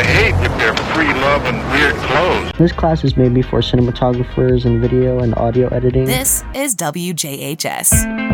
I hate that they're free love and weird clothes. This class is maybe for cinematographers and video and audio editing. This is WJHS.